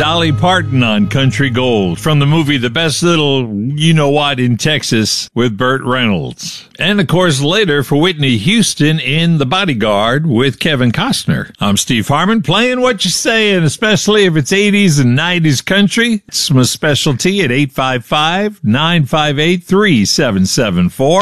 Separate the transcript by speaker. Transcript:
Speaker 1: Dolly Parton on Country Gold from the movie The Best Little You-Know-What in Texas with Burt Reynolds. And, of course, later for Whitney Houston in The Bodyguard with Kevin Costner. I'm Steve Harmon, playing what you're saying, especially if it's 80s and 90s country. It's my specialty at 855-958-3774.